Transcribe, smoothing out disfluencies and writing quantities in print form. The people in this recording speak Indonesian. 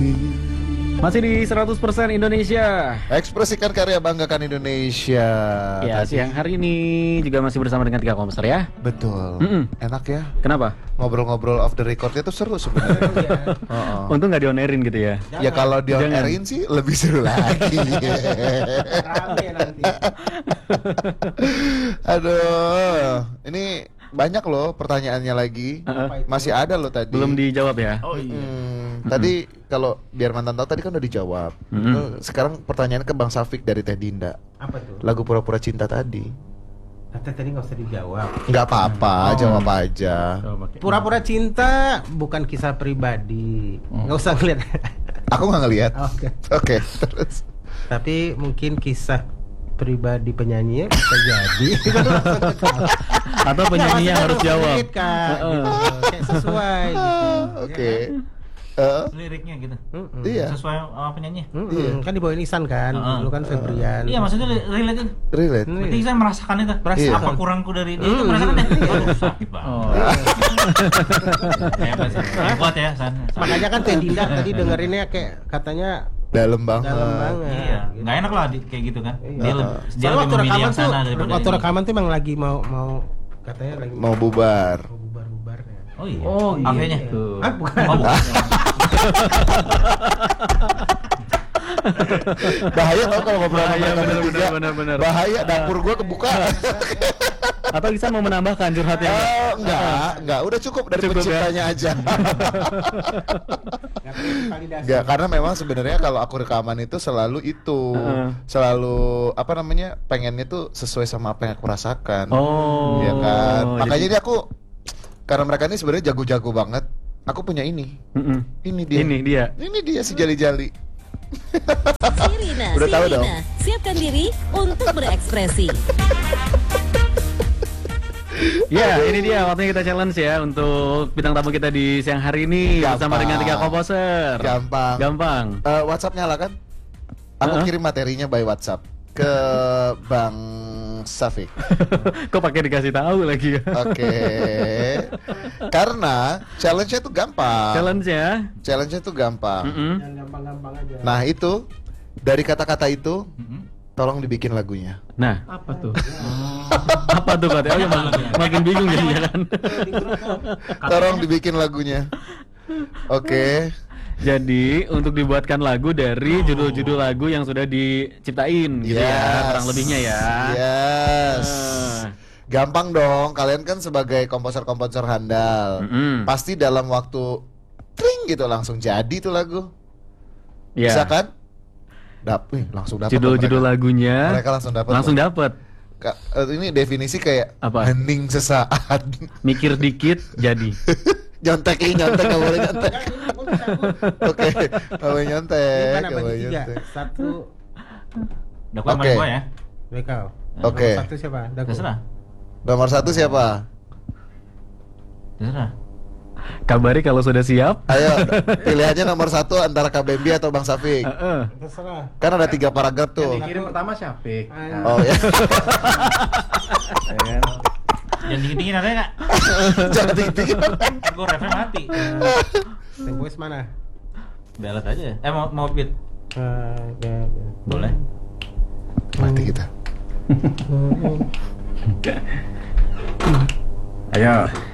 TV. Masih di 100% Indonesia. Ekspresikan karya, banggakan Indonesia. Ya, siang hari ini juga masih bersama dengan 3 komposer ya. Betul. Enak ya. Kenapa? Ngobrol-ngobrol off the recordnya tuh seru sebenarnya. Untung nggak di-on-airin gitu ya. Ya kalau di on-airin sih lebih seru lagi. Rame nanti. Aduh, ini banyak loh pertanyaannya lagi. Masih ada loh tadi. Belum dijawab ya. Oh iya. Tadi kalau biar mantan tahu tadi kan udah dijawab. Sekarang pertanyaan ke Bang Safik dari Teh Dinda. Apa tuh? Lagu Pura-Pura Cinta tadi. Tadi nggak usah dijawab. Nggak apa-apa, jawab aja. Pura-pura cinta bukan kisah pribadi. Nggak usah ngeliat. Aku nggak ngelihat. Oke. Oke, terus. Tapi mungkin kisah pribadi penyanyinya bisa jadi. Atau penyanyi yang harus jawab. Kak, gitu. Kayak sesuai. Gitu. Oke. Liriknya gitu. Iya. Sesuai sama penyanyi. Kan dibawain Isan kan, dulu kan Febrian. Iya, maksudnya relate itu. Relate. Berarti saya merasakan itu. Iya. Apa kurangku dari dia itu merasakan deh. Aduh, sakit banget. Hebat ya, San. Makanya kan Teh Dinda tadi dengerinnya kayak katanya Dalam banget. dalam banget. Iya, nggak enak lah kayak gitu kan. Dia Soalnya waktu lebih memilih rekaman yang tuh, sana daripada waktu ini. rekaman tuh emang lagi mau katanya lagi Mau bubar. mau bubar ya. Oh iya. Oh, iya. Kafenya. Ah, bukan. Oh, bukan. Bahaya tau kalau ngobrol sama mereka bertiga. bener. Bahaya, dapur gua kebuka. Atau bisa mau menambahkan curhatnya? Enggak, udah cukup dari Cukup ya? penciptanya aja. Nggak perlu validasi. Enggak, karena memang sebenarnya kalau aku rekaman itu selalu apa namanya, pengennya tuh sesuai sama apa yang aku rasakan. Oh. Iya kan. Makanya jadi- ini aku, karena mereka ini sebenarnya jago-jago banget. Aku punya ini. Ini dia. Ini dia si jali-jali. Sirina, Udah tahu dong. siapkan diri untuk berekspresi. Ya, ini dia waktunya kita challenge ya untuk bintang tamu kita di siang hari ini bersama dengan 3 komposer. Gampang. WhatsApp nyala kan? Aku kirim materinya by WhatsApp ke Bang Safik. Kok pakai dikasih tahu lagi ya? Oke. Karena challenge-nya tuh gampang. Challenge-nya. Tuh gampang. Jangan gampang-gampang aja. Nah, itu dari kata-kata itu tolong dibikin lagunya. Nah, apa tuh? Apa tuh Kak? Oh, ya, makin bingung jadinya kan. Tolong dibikin lagunya. Oke. Jadi untuk dibuatkan lagu dari judul-judul lagu yang sudah diciptain gitu ya, kurang lebihnya ya. Yes. Gampang dong, kalian kan sebagai komposer-komposer handal. Pasti dalam waktu tring gitu langsung jadi tuh lagu. Ya. Bisa kan? Langsung dapat. Judul-judul lagunya. Mereka langsung dapat. Ini definisi kayak apa? Hening sesaat. Mikir dikit jadi. Nyontek nggak boleh nyontek. Oke, nggak boleh nyontek. Bukan apa nggak boleh di 3. nyontek. 1 Daku sama gua ya. Bekal. Oke. Nomor 1 siapa? Daku. Terserah. Nomor 1 siapa? Terserah. Kabari kalau sudah siap. Ayo, pilihannya nomor 1 antara Kak Bambi atau Bang Safik. Terserah. Kan ada 3 paragraf tuh. Kirim pertama Syafiq. Oh ya. Jangan dingin-dingin ada nggak? Jangan tinggi-tinggi. Gue refnya mati. Tim voice mana? Belat aja. Mau beat. Boleh. Mati kita. Ayo.